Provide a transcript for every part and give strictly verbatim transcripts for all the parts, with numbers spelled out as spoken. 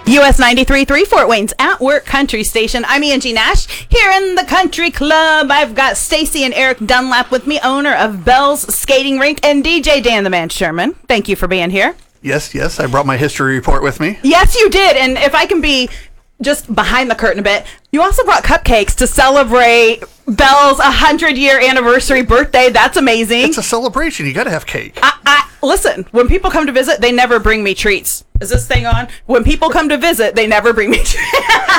U S ninety-three point three, Fort Wayne's At Work Country Station. I'm Angie Nash here in the Country Club. I've got Stacy and Eric Dunlap with me, owner of Bell's Skating Rink, and D J Dan the Man Sherman. Thank you for being here. Yes, yes, I brought my history report with me. Yes, you did. And if I can be just behind the curtain a bit, you also brought cupcakes to celebrate Bell's one hundred year anniversary birthday. That's amazing. It's a celebration. You got to have cake. I, I listen, when people come to visit, they never bring me treats. Is this thing on? When people come to visit, they never bring me treats.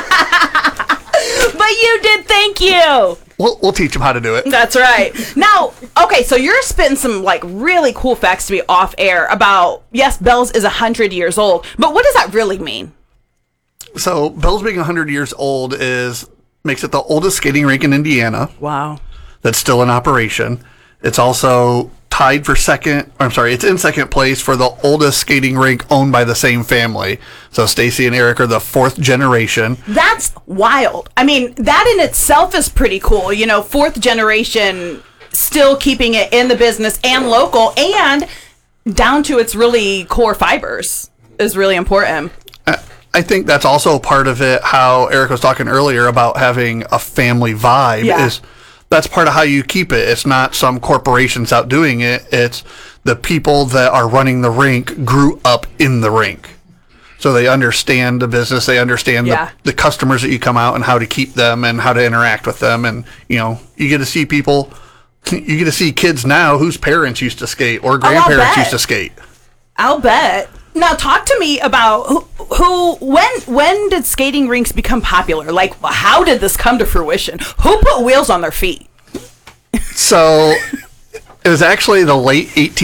But you did, thank you. We'll, we'll teach them how to do it. That's right. Now, okay, so you're spitting some like really cool facts to me off air about, yes, Bell's is one hundred years old, but what does that really mean? So Bell's being one hundred years old is makes it the oldest skating rink in Indiana. Wow. That's still in operation. It's also tied for second, or I'm sorry, it's in second place for the oldest skating rink owned by the same family. So Stacy and Eric are the fourth generation. That's wild. I mean, that in itself is pretty cool. You know, fourth generation still keeping it in the business and local and down to its really core fibers is really important. I think that's also part of it, how Eric was talking earlier about having a family vibe. Yeah. Is that's part of how you keep it. It's not some corporations out doing it. It's the people that are running the rink grew up in the rink. So they understand the business. They understand Yeah. the, the customers that you come out and how to keep them and how to interact with them. And, you know, you get to see people, you get to see kids now whose parents used to skate or grandparents bet. used to skate. I'll bet. Now, talk to me about who, who, when, when did skating rinks become popular? Like, how did this come to fruition? Who put wheels on their feet? So it was actually the late eighteen